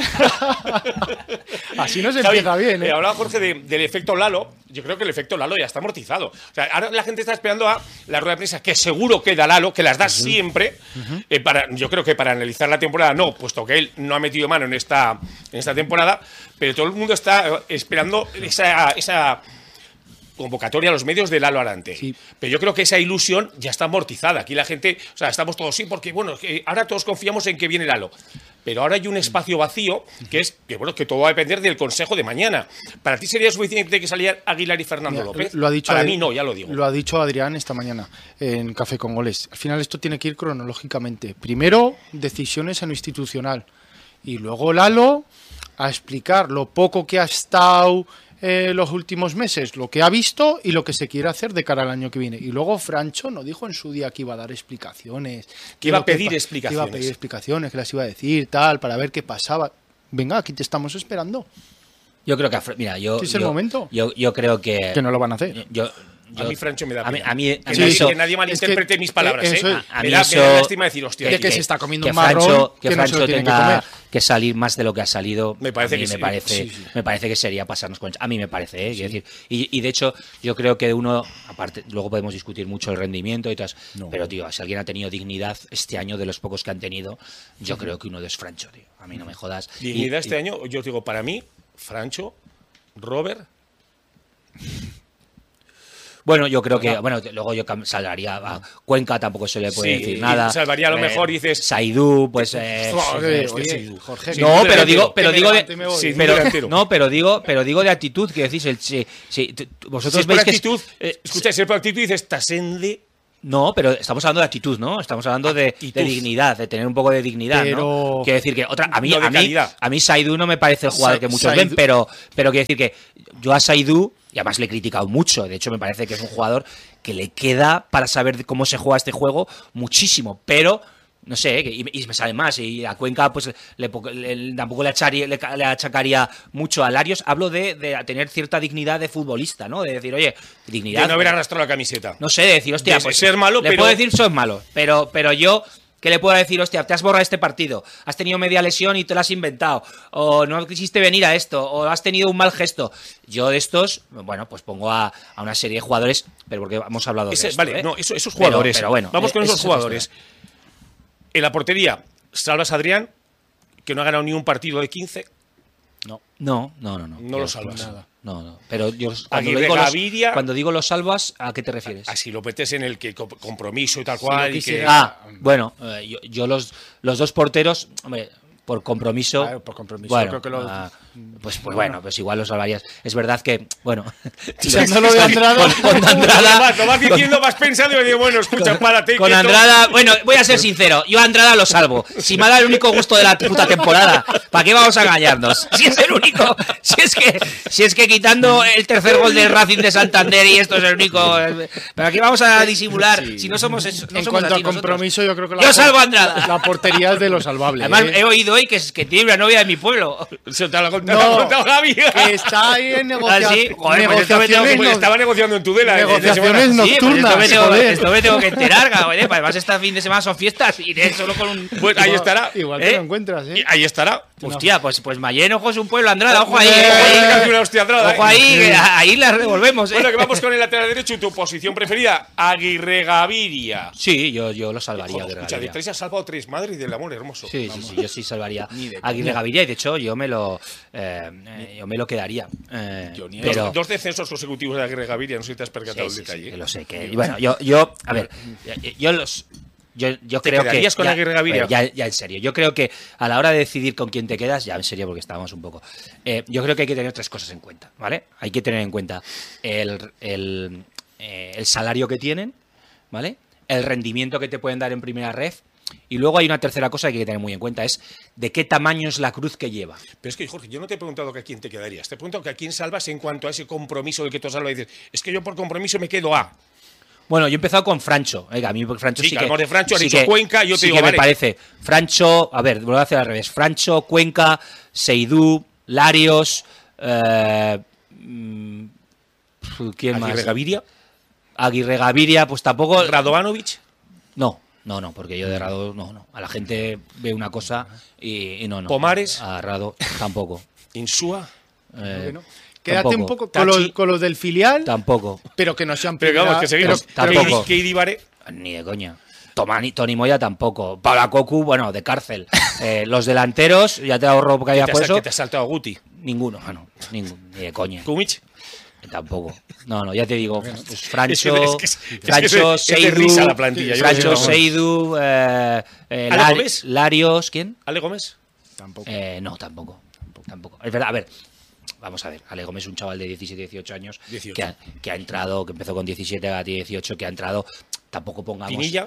Así no se empieza bien. Hablaba Jorge del efecto Lalo. Yo creo que el efecto Lalo ya está amortizado. O sea, ahora la gente está esperando a la rueda de prensa, que seguro que da Lalo, que las da siempre. Yo creo que para analizar la temporada no, puesto que él no ha metido mano en esta temporada, pero todo el mundo está esperando esa convocatoria a los medios de Lalo Arante. Sí. Pero yo creo que esa ilusión ya está amortizada. Aquí la gente, o sea, estamos todos sí, porque bueno, ahora todos confiamos en que viene Lalo. Pero ahora hay un espacio vacío que todo va a depender del consejo de mañana. ¿Para ti sería suficiente que salieran Aguilar y Fernando López? Lo ha dicho Para mí no, ya lo digo. Lo ha dicho Adrián esta mañana en Café con Goles. Al final esto tiene que ir cronológicamente. Primero, decisiones en lo institucional. Y luego Lalo a explicar lo poco que ha estado los últimos meses, lo que ha visto y lo que se quiere hacer de cara al año que viene. Y luego Francho nos dijo en su día que iba a dar explicaciones. Que iba a pedir explicaciones. Que iba a pedir explicaciones, que las iba a decir, tal, para ver qué pasaba. Venga, aquí te estamos esperando. Yo creo que, mira, ¿Es el momento? Yo creo que no lo van a hacer. A mí Francho me da pena. A mí que nadie malinterprete mis palabras. A mí me da lástima decir, hostia, que se está comiendo un marrón que Francho no tenga que comer. Que salir más de lo que ha salido. Me parece que me parece que sería pasarnos con. A mí me parece, ¿eh? Sí. Decir, y de hecho, yo creo que uno, aparte, luego podemos discutir mucho el rendimiento y tal. No. Pero, tío, si alguien ha tenido dignidad este año de los pocos que han tenido, yo creo que uno es Francho, tío. A mí no me jodas. Dignidad este año, yo digo, para mí, Francho, Robert. Bueno, yo creo que, luego yo salvaría a Cuenca, tampoco se le puede decir nada. Salvaría a lo mejor, dices. Saidú, pues. Jorge, no, pero digo de actitud, que decís, vosotros veis que. Actitud, escucha, si es por actitud, dices, Tasende. No, pero estamos hablando de actitud, ¿no? Estamos hablando de dignidad, de tener un poco de dignidad, ¿no? Quiero decir que a mí Saidú no me parece el jugador que muchos ven, pero quiero decir que yo a Saidú, y además le he criticado mucho, de hecho me parece que es un jugador que le queda para saber cómo se juega este juego muchísimo, pero no sé, y me sale más, y a Cuenca pues tampoco le achacaría mucho a Larios. Hablo de tener cierta dignidad de futbolista, ¿no? De decir, oye, dignidad. De no haber arrastrado la camiseta. No sé, de decir, hostia, pues ser malo, le puedo decir sos malo, pero yo, ¿qué le puedo decir? Hostia, te has borrado este partido, has tenido media lesión y te lo has inventado, o no quisiste venir a esto, o has tenido un mal gesto. Yo de estos, bueno, pues pongo a una serie de jugadores, pero porque hemos hablado de esto, vale, no, esos jugadores. Pero bueno, vamos con esos jugadores. En la portería, salvas a Adrián, que no ha ganado ni un partido de 15. No. No lo salvas. Nada. No. Pero yo cuando digo los salvas, ¿a qué te refieres? Así lo metes en el que compromiso y tal cual. Bueno, yo los dos porteros, hombre, por compromiso. Claro, por compromiso. Bueno, creo que pues igual lo salvarías. Es verdad que, bueno. Echándolo de Andrada. Con Andrada. Lo vas diciendo, vas pensando y digo, bueno, escucha, párate. Con Andrada, bueno, voy a ser sincero. Yo a Andrada lo salvo. Si me ha dado el único gusto de la puta temporada, ¿para qué vamos a engañarnos? Si es el único. Si es que quitando el tercer gol del Racing de Santander y esto es el único. ¿Para qué vamos a disimular? Sí. Si no somos eso. En cuanto al compromiso, yo creo que yo salvo a Andrada. La portería es de lo salvable. Además, he oído hoy que tiene una novia de mi pueblo. Se te lo ha contado Javi. Que está ahí en negociaciones. Estaba negociando en Tudela. Negociaciones nocturnas. Esto me tengo que enterar, cabrón. Además, este fin de semana son fiestas y solo con un. Pues ahí estará. Igual te lo encuentras, Ahí estará. Hostia, pues Mayén, ojo, es un pueblo, Andrada, ojo ahí. Ojo ahí, ahí la revolvemos. Bueno, que vamos con el lateral derecho. ¿Tu posición preferida? Aguirre Gaviria. Sí, yo lo salvaría. Escucha, de 3 has salvado 3. Madre del amor hermoso. Sí, yo sí salvaría Aguirre Gaviria y de hecho yo me lo quedaría. Pero 2 descensos consecutivos de Aguirre Gaviria, no sé si te has percatado el detalle. Sí, lo sé. Y bueno, yo a ver, yo creo que con Aguirre Gaviria. Ya en serio, yo creo que a la hora de decidir con quién te quedas, ya en serio porque estábamos un poco, yo creo que hay que tener 3 cosas en cuenta, ¿vale? Hay que tener en cuenta el salario que tienen, ¿vale? El rendimiento que te pueden dar en primera ref. Y luego hay una tercera cosa que hay que tener muy en cuenta, es de qué tamaño es la cruz que lleva. Pero es que, Jorge, yo no te he preguntado que a quién te quedarías, te he preguntado que a quién salvas en cuanto a ese compromiso del que tú salvas y dices, es que yo por compromiso me quedo a... Bueno, yo he empezado con Francho. Oiga, a mí Francho sí que... de Francho, has dicho Cuenca, yo te digo, vale. Me parece. Francho, a ver, vuelvo a hacer al revés. Francho, Cuenca, Seidú, Larios, ¿Quién más? Aguirre Gaviria. Aguirre Gaviria, pues tampoco. Radovanovic. No, porque yo de Rado no. A la gente ve una cosa y no. Pomares. A Rado tampoco. Insúa. Quédate Tampoco. un poco Tachi. con los del filial, Tampoco. pero que no sean Pero primera- vamos, que seguimos. tampoco. Keidi Bare. Ni de coña. Tony Moya tampoco. Paula Cocu, bueno, de cárcel. Los delanteros, ya te ahorro porque haya puesto. Que te ha saltado Guti. Ninguno, ni de coña. Kumich. Tampoco. No, ya te digo. Pues Francho, Es Francho, es de risa la plantilla. yo Francho, no sé. Seidu, Gómez? Larios, ¿quién? Ale Gómez. Tampoco. No, tampoco. Es verdad, a ver. Vamos a ver, Ale Gómez es un chaval de 17, 18 años 18. que ha entrado, que empezó con 17 a 18, que ha entrado. Tampoco pongamos. Pinilla.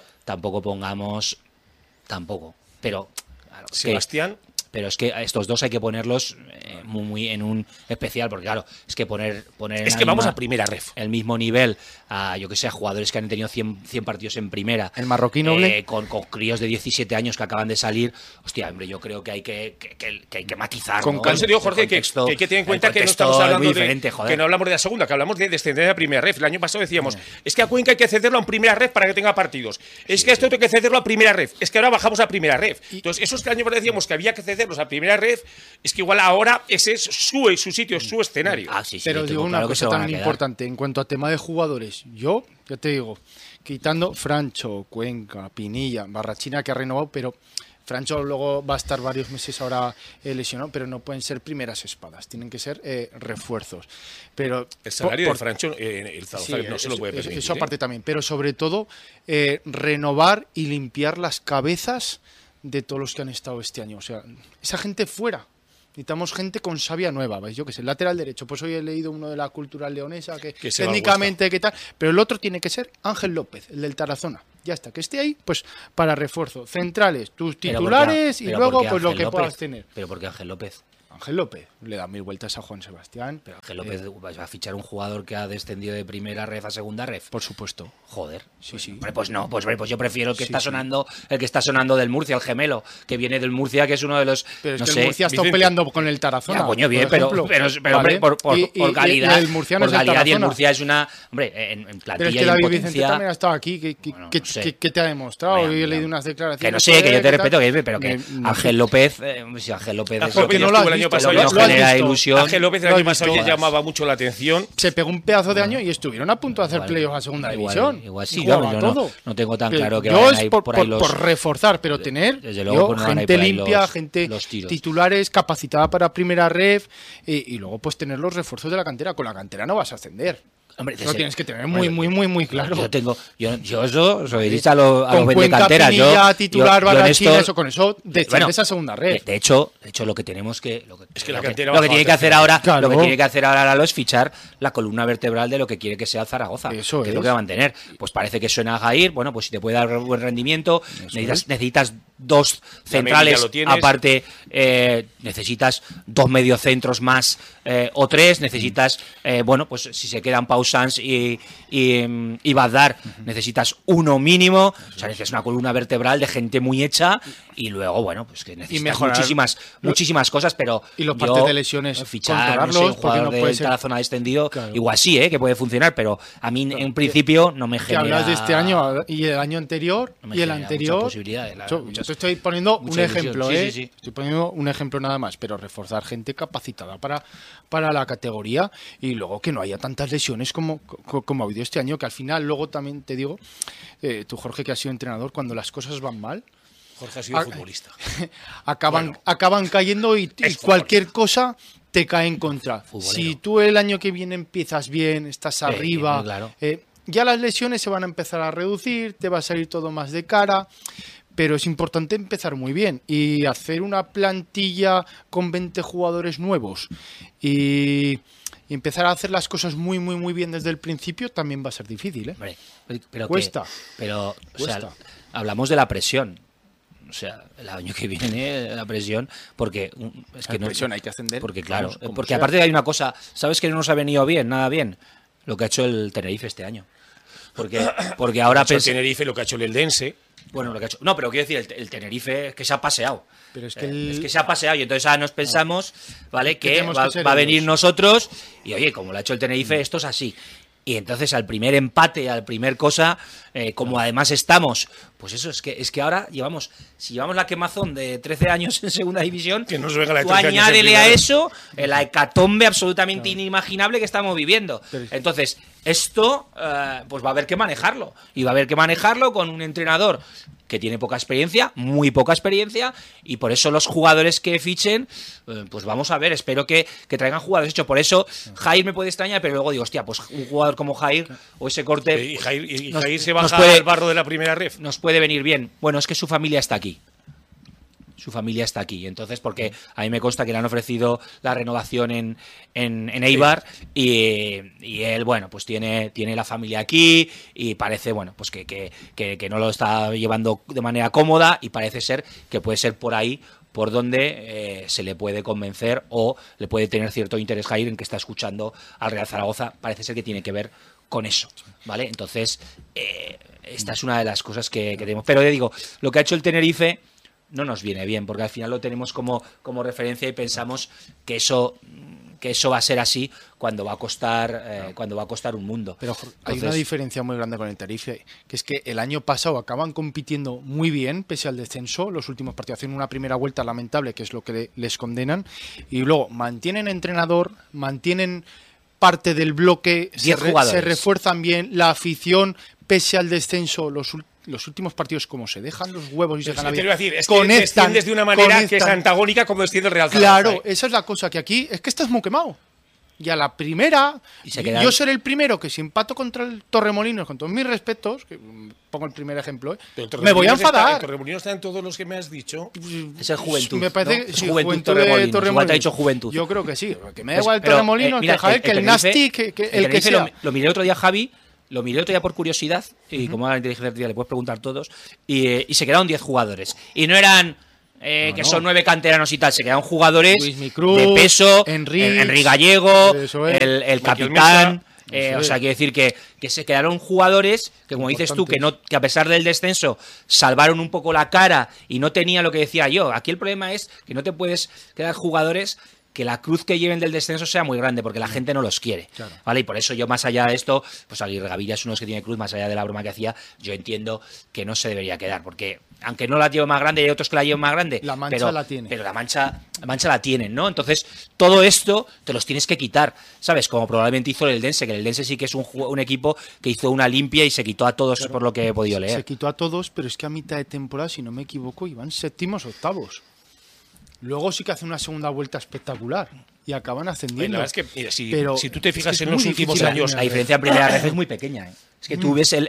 Tampoco. Pero. Claro, Sebastián. pero es que a estos dos hay que ponerlos muy en un especial, porque claro, es que poner en Es la que vamos misma- a primera ref. el mismo nivel a, yo que sé, a jugadores que han tenido 100 partidos en primera. El marroquí noble. Con críos de 17 años que acaban de salir. Hostia, hombre, yo creo que hay que matizar. Con ¿no? Por eso digo, Jorge, El contexto- que hay que tener en cuenta el que no contexto estamos es hablando muy de diferente, joder. que no hablamos de la segunda, que hablamos de descender a primera ref. El año pasado decíamos, es que a Cuenca hay que cederlo a un primera ref para que tenga partidos. Es que esto hay que cederlo a primera ref. Es que ahora bajamos a primera ref. Entonces, esos que el año pasado decíamos que había que cederlos a primera ref, es que igual ahora ese es su sitio, su escenario. Sí, Pero tengo digo una claro que se cosa lo van a tan quedar. importante en cuanto a tema de jugadores. Yo, ya te digo, quitando Francho, Cuenca, Pinilla, Barrachina que ha renovado, pero Francho luego va a estar varios meses ahora lesionado, pero no pueden ser primeras espadas, tienen que ser refuerzos. Pero El salario por- de Francho, el Zaragoza Sí, no se lo puede permitir. eso aparte también, pero sobre todo renovar y limpiar las cabezas de todos los que han estado este año. O sea, esa gente fuera. Necesitamos gente con savia nueva, ¿veis? Yo que sé, el lateral derecho. Pues hoy he leído uno de la Cultural Leonesa que se va al técnicamente, ¿qué tal? Pero el otro tiene que ser Ángel López, el del Tarazona. Ya está, que esté ahí, pues para refuerzo. Centrales, tus Pero titulares y pero luego ¿por qué pues lo Ángel que López? puedas tener. Pero porque Ángel López. Ángel López le da 1000 vueltas a Juan Sebastián. Pero Ángel López va a fichar un jugador que ha descendido de primera ref a segunda ref. Por supuesto. Joder. Sí. Hombre, pues no, pues yo prefiero el que está sonando, el que está sonando del Murcia, el gemelo, que viene del Murcia, que es uno de los. Pero es no que sé, el Murcia ha estado Vicente. peleando con el Tarazona. Ya, coño, bien, por pero ejemplo. hombre, Vale. por calidad. y el murciano por es el calidad, y el Tarazona. Murcia es una. Hombre, en plantilla Pero es y que en David Vicente potencia. también ha estado aquí. Bueno, ¿Qué no sé. te ha demostrado? Mira, Hoy he mira. leído unas declaraciones. Que no sé, que yo te ¿qué tal? respeto, pero que No sé. Ángel López. Si Ángel López es Porque no ya lo has estuvo el año visto, pasado, lo que ya nos lo has genera visto. ilusión. Ángel López el Lo año has pasado ya visto. llamaba mucho la atención. Se pegó un pedazo de año y estuvieron a punto de hacer playoffs a segunda división. Igual sí, Jugaba vamos, yo todo. no tengo tan Pero claro que yo vayan es ahí por, por ahí por- los. por reforzar, pero tener Desde luego, pues no van a ir gente por ahí limpia, gente los tiros. titulares, capacitada para primera ref y luego pues tener los refuerzos de la cantera. Con la cantera no vas a ascender. Hombre, Lo tienes que tener muy claro. Yo eso soy a los Con vende Cuenca, canteras. Pinilla, titular, yo en Barrachina, esto- eso con eso desciendes Bueno, a segunda ref. De hecho, lo que tenemos que. Es que la lo cantera lo baja que tiene a que hacer tercera. ahora, Claro. lo que tiene que hacer ahora Lalo es fichar la columna vertebral de lo que quiere que sea Zaragoza. Eso que es lo es. que va a mantener. Pues parece que suena a Jair, bueno, pues si te puede dar buen rendimiento, necesitas dos centrales, lo tienes. aparte necesitas dos mediocentros más o tres, necesitas, bueno, pues si se quedan Pau Sanz y Bazdar, necesitas uno mínimo, o sea, necesitas una columna vertebral de gente muy hecha y luego, bueno, pues que necesitas mejorar muchísimas cosas, pero y los yo, partes de lesiones, fichar, no sé, controlarlos, un porque jugador no puede del ser- Tarazona descendido, Claro. igual sí, que puede funcionar, pero a mí en principio no me Que genera. hablas de este año y el año anterior No me y el genera anterior. muchas posibilidades, la- Yo muchas- te estoy poniendo un mucha ilusión. ejemplo, Sí, sí. Estoy poniendo un ejemplo nada más, pero reforzar gente capacitada para la categoría y luego que no haya tantas lesiones como ha habido este año, que al final luego también te digo, tú Jorge que has sido entrenador, cuando las cosas van mal, Jorge ha sido futbolista. acaban cayendo y es cualquier cosa te cae en contra. Futbolero. Si tú el año que viene empiezas bien, estás arriba, claro. ya las lesiones se van a empezar a reducir, te va a salir todo más de cara, pero es importante empezar muy bien y hacer una plantilla con 20 jugadores nuevos y empezar a hacer las cosas muy bien desde el principio también va a ser difícil, ¿eh? Hombre, pero Cuesta. Pero, o sea, Cuesta. hablamos de la presión. O sea, el año que viene la presión, porque es que La presión hay que ascender, Porque claro, vamos, como porque sea. aparte hay una cosa, ¿sabes que no nos ha venido bien, nada bien? lo que ha hecho el Tenerife este año. Porque ahora el Tenerife, lo que ha hecho el Eldense. Bueno, lo que ha hecho. No, pero quiero decir, el Tenerife es que se ha paseado. Pero es que, es que se ha paseado y entonces ahora nos pensamos, ¿vale? Que tenemos que ser va a venir ellos. nosotros y oye, como lo ha hecho el Tenerife, esto es así. Y entonces al primer empate, al primer cosa, como además estamos, pues eso, es que ahora si llevamos la quemazón de 13 años en segunda división, Que nos venga la de tú 13 años en añádele a primera. eso la hecatombe absolutamente inimaginable que estamos viviendo. Entonces, esto pues va a haber que manejarlo. Y va a haber que manejarlo con un entrenador que tiene poca experiencia, muy poca experiencia, y por eso los jugadores que fichen, pues vamos a ver, espero que traigan jugadores hechos. Por eso Jair me puede extrañar, pero luego digo, hostia, pues un jugador como Jair o ese corte Y Jair nos- se nos baja puede- al barro de la primera ref. nos puede venir bien. Bueno, es que su familia está aquí. Su familia está aquí. Entonces, porque a mí me consta que le han ofrecido la renovación en Eibar y él, bueno, pues tiene la familia aquí y parece, bueno, pues que no lo está llevando de manera cómoda y parece ser que puede ser por ahí por donde se le puede convencer o le puede tener cierto interés Jair en que está escuchando al Real Zaragoza. Parece ser que tiene que ver con eso, ¿vale? Entonces, esta es una de las cosas que tenemos. Pero ya digo, lo que ha hecho el Tenerife no nos viene bien, porque al final lo tenemos como referencia y pensamos que eso va a ser así cuando va a costar un mundo. Pero hay Entonces, una diferencia muy grande con el Tenerife, que es que el año pasado acaban compitiendo muy bien, pese al descenso. Los últimos partidos hacen una primera vuelta lamentable, que es lo que les condenan, y luego mantienen entrenador, mantienen parte del bloque, 10 jugadores. se refuerzan bien, la afición, pese al descenso, los últimos partidos, como se dejan los huevos y se Pero ganan es que te bien, iba a decir, es que desciendes de una manera que es antagónica como desciende el Real Zaragoza. Claro, esa es la cosa, que aquí es que estás muy quemado. Y a la primera, Y se quedan- yo seré el primero que si empato contra el Torremolinos, con todos mis respetos, que pongo el primer ejemplo, Pero me voy a Torremolinos está- enfadar. Torremolinos está en todos los que me has dicho. es el Juventud. Me parece ¿no? que Es sí, Juventud Juventud de Torremolinos. Igual Torremolinos. te ha dicho Juventud. Yo creo que sí, que me da Pues, igual el pero, Torremolinos, mira, que Javier, que el Tenerife- Nasty, que el que Tenerife sea. lo miré otro día, Javi. Lo miré otro día por curiosidad, y como a la inteligencia artificial le puedes preguntar todos, y se quedaron 10 jugadores. Y no eran que son 9 canteranos y tal, se quedaron jugadores Luis Micruz, de peso, Enrique Enrique Gallego, eso es. el Miquel capitán. Mesa, O eso sea, es. quiero decir que se quedaron jugadores que, como dices tú, que a pesar del descenso salvaron un poco la cara y no tenían lo que decía yo. Aquí el problema es que no te puedes quedar jugadores que la cruz que lleven del descenso sea muy grande, porque la gente no los quiere, ¿vale? Y por eso yo, más allá de esto, pues Aguirre Gavilla es uno de los que tiene cruz, más allá de la broma que hacía, yo entiendo que no se debería quedar, porque aunque no la lleve más grande, hay otros que la lleven más grande, La mancha pero, la tiene. pero la mancha la tienen, ¿no? Entonces, todo esto te los tienes que quitar, ¿sabes? Como probablemente hizo el Eldense, que el Eldense sí que es un equipo que hizo una limpia y se quitó a todos, por lo que he podido leer. Se quitó a todos, pero es que a mitad de temporada, si no me equivoco, iban séptimos, octavos. Luego sí que hacen una segunda vuelta espectacular y acaban ascendiendo. La verdad es que, mira, Pero si tú te es fijas que es en los muy últimos difícil años, La diferencia en primera red es muy pequeña, ¿eh? Es que tú ves el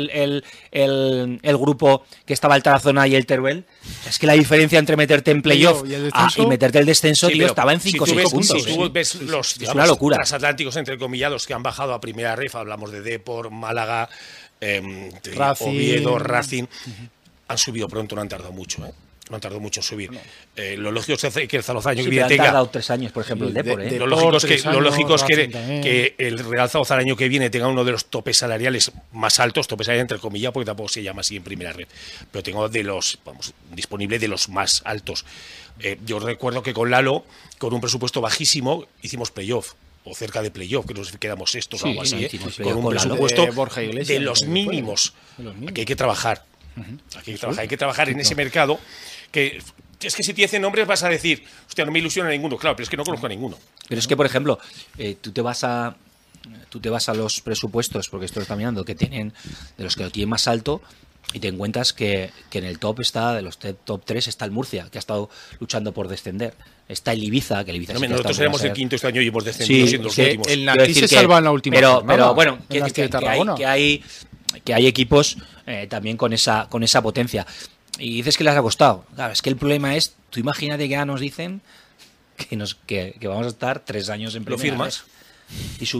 grupo que estaba el Tarazona y el Teruel. Es que la diferencia entre meterte en playoff Y el descenso. y meterte el descenso, Sí, tío, pero estaba en si 5 o tú 6 ves- puntos. Si tú ves los Es una locura. transatlánticos entrecomillados que han bajado a primera ref, hablamos de Depor, Málaga, Racing. Oviedo, Racing, han subido pronto, no han tardado mucho, ¿eh? No han tardado mucho en subir. Lo lógico es que el Zaragoza Sí, que pero viene han tenga. tardado 3 años, por ejemplo, el Sí, Depor, ¿eh? de- Lo lógico es que, 3 lo lógico es Racing también. que el Real Zaragoza el año que viene tenga uno de los topes salariales más altos, topes salariales entre comillas, porque tampoco se llama así en primera red, pero tengo disponible de los más altos. Yo recuerdo que con Lalo, con un presupuesto bajísimo, hicimos playoff. O cerca de playoff, que nos quedamos estos o Sí, algo así, no, ¿eh? hicimos Con playoff un con Lalo. presupuesto De Borja Iglesias, de los ¿no? mínimos. De los mínimos. Aquí hay que trabajar. Hay que trabajar en ese mercado que es que si te dicen nombres vas a decir, hostia, no me ilusiona ninguno, claro, pero es que no conozco a ninguno. Pero es que, por ejemplo, tú te vas a los presupuestos, porque esto lo está mirando, que tienen, de los que lo tienen más alto, y te encuentras que en el top está, de los top 3 está el Murcia, que ha estado luchando por descender. Está el Ibiza, que el Ibiza sí que Nosotros está éramos por el ser- quinto este año y hemos descendido Sí, siendo los que últimos. el Quiero Nati decir se salva en la última pero jornada, bueno, el Nasti de Tarragona. que hay equipos también con esa potencia. Y dices que les ha costado. Claro, es que el problema es, tú imagínate que ahora nos dicen que vamos a estar 3 años en ¿Lo primera firmas? vez y subir.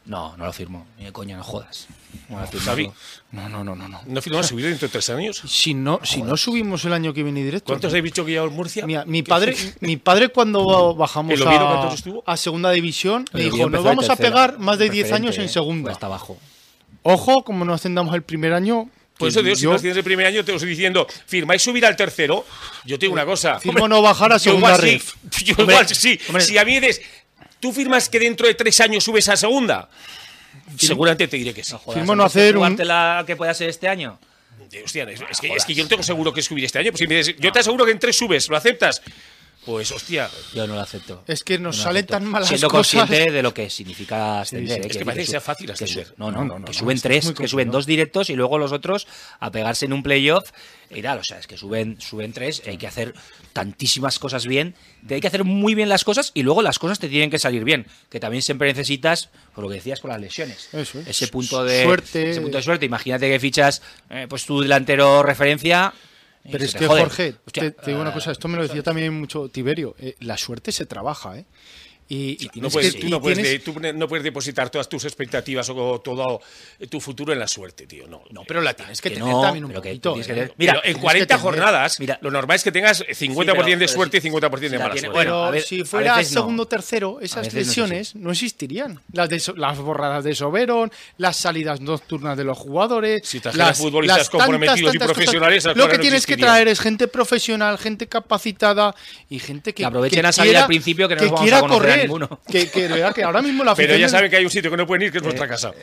No lo firmo. Ni de coña, no jodas. No lo firmo. Xavi. No. ¿No firmas subir dentro de 3 años? Si no subimos el año que viene directo. ¿Cuántos habéis dicho que lleva en Murcia? Mira, mi padre cuando bajamos ¿El Oviedo cuántos estuvo? a segunda división me El dijo, Oviedo nos empezó de vamos a tercera, pegar más de 10 preferente, años en segunda. Hasta abajo. Ojo, como nos ascendamos el primer año. Por eso digo, si no tienes el primer año, te estoy diciendo, ¿firmáis subir al tercero? Yo te digo una cosa. Firmo no bajar a yo segunda igual ref. sí. Yo igual sí. Si a mí dices, ¿tú firmas que dentro de 3 años subes a segunda? Seguramente te diré que sí. Jodas, Firmo no ¿antes de hacer un- jugártela que pueda ser este año? Hostia, es que yo no tengo seguro que subir este año. Pues si me dices, yo te aseguro que en 3 subes, ¿lo aceptas? Pues hostia. Yo no lo acepto. Es que nos No lo salen acepto. tan malas Siendo cosas. consciente de lo que significa ascender. Es que Quiero parece decir, que sea fácil que ascender. que suben 3, muy que suben complicado. 2 directos y luego los otros a pegarse en un playoff y tal. O sea, es que suben 3, hay que hacer tantísimas cosas bien, hay que hacer muy bien las cosas y luego las cosas te tienen que salir bien. Que también siempre necesitas, por lo que decías con las lesiones, Eso es. ese punto de Suerte. Ese punto de suerte. Imagínate que fichas pues tu delantero referencia. y Pero se es te que, jode. Jorge, Hostia, te digo una cosa, esto me lo decía también mucho Tiberio, la suerte se trabaja, ¿eh? Y No tienes puedes, que- tú, y no puedes tienes- tú no puedes depositar todas tus expectativas o todo tu futuro en la suerte, tío. No, pero la tienes que que tener no, también un pero que poquito. tienes que ¿eh? tener- Mira, Mira, en tienes 40 que tener- jornadas, mira. lo normal es que tengas 50% de pero suerte y 50% de la mala tiene- suerte. bueno, Pero a ver, si a fuera veces no. segundo o tercero, A esas veces no es lesiones no existirían. Las borradas de Soberón, las salidas nocturnas de los jugadores. Si trajeras futbolistas las comprometidos y tantas profesionales, cosas. esas Lo cosas que no tienes que existirían. traer es gente profesional, gente capacitada y gente que aprovechen a salir quiera- al principio que no nos vamos a quiera conocer a correr. ninguno. Que de verdad que ahora mismo la Pero afición ya del- saben que hay un sitio que no pueden ir, que es nuestra casa.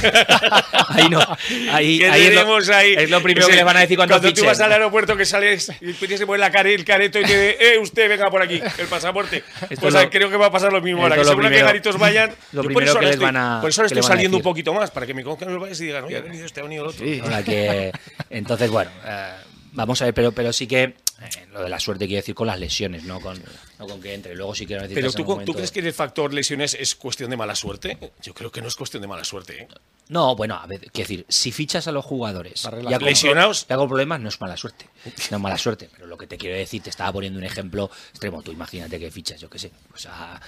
Ahí no. Ahí, Que ahí tenemos ahí. es lo primero Ese- que les van a decir cuando tú fichen. vas al aeropuerto que sales y tienes que poner el careto y te usted venga por aquí, el pasaporte. Pues lo- creo que va a pasar lo mismo ahora. esto Que es lo seguro que primero- garitos vayan. lo Yo por primero eso que ahora les van a- por eso ahora que le estoy van a saliendo un decir. poquito más, para que me conozcan los valles y digan, oye, ha venido este, ha venido el otro. Ahora que, entonces, bueno, vamos a ver, pero sí que lo de la suerte quiere decir con las lesiones, no con que entre. Luego sí que necesitas Pero en un ¿tú momento- crees que el factor lesiones es cuestión de mala suerte? Yo creo que no es cuestión de mala suerte. ¿eh? No, bueno, a ver, quiero decir, si fichas a los jugadores ya con, lesionados, ya con problemas, no es mala suerte. No es mala suerte, pero lo que te quiero decir, te estaba poniendo un ejemplo extremo. Tú imagínate que fichas, yo qué sé, pues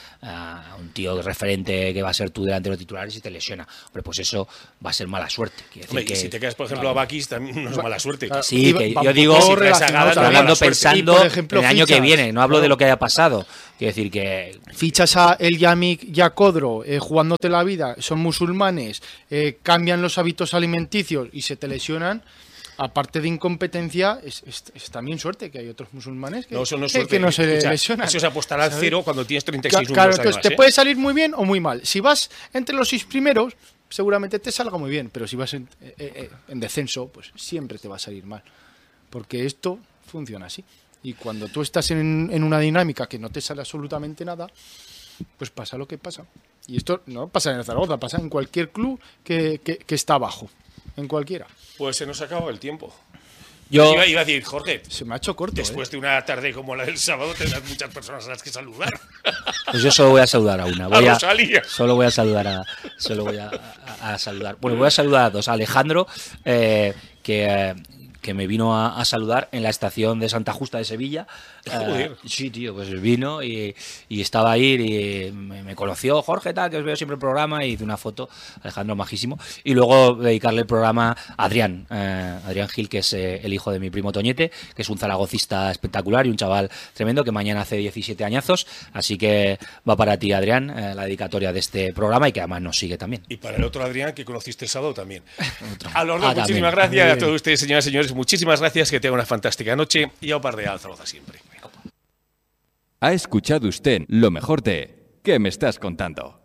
a un tío referente que va a ser tu delantero titular y si te lesiona. Hombre, pues eso va a ser mala suerte. Quiere decir hombre, y si te quedas, por ejemplo, a Bakis, también no es mala suerte. Sí, Y que va yo un digo, poco si traes a relacionado Gala, también. mala hablando suerte. pensando Y, por ejemplo, en el año que fichas, viene, no hablo claro. de lo que haya pasado. Quiero decir que Fichas a El Yamik y a Codro jugándote la vida, son musulmanes, cambian los hábitos alimenticios y se te lesionan. Aparte de incompetencia, es también suerte que hay otros musulmanes que No, eso no es que suerte. no se Escucha, lesionan. eso es apostar al ¿sabes? cero cuando tienes 36 Claro, números, entonces además, te puede salir muy bien o muy mal. Si vas entre los 6 primeros, seguramente te salga muy bien, pero si vas en descenso, pues siempre te va a salir mal. Porque esto funciona así. Y cuando tú estás en una dinámica que no te sale absolutamente nada, pues pasa lo que pasa. Y esto no pasa en el Zaragoza, pasa en cualquier club que está abajo. En cualquiera. Pues se nos ha acabado el tiempo. yo Iba a decir, Jorge, Se me ha hecho corto. después de una tarde como la del sábado tendrás muchas personas a las que saludar. pues yo solo voy a saludar a una. A Rosalía. Solo voy a saludar a saludar. Bueno, voy a saludar a dos. A Alejandro, que me vino a saludar en la estación de Santa Justa de Sevilla. Joder. Sí, tío, pues vino y estaba ahí y me conoció, Jorge, tal, que os veo siempre el programa, y hice una foto, Alejandro, majísimo. Y luego dedicarle el programa a Adrián, Adrián Gil, que es el hijo de mi primo Toñete, que es un zaragocista espectacular y un chaval tremendo que mañana hace 17 añazos. Así que va para ti, Adrián, la dedicatoria de este programa y que además nos sigue también. Y para el otro Adrián que conociste el sábado también. A los dos, también. muchísimas gracias. A todos ustedes, señoras y señores, muchísimas gracias. Que tengan una fantástica noche y a par de Zaragoza siempre. Ha escuchado usted lo mejor de ¿Qué me estás contando?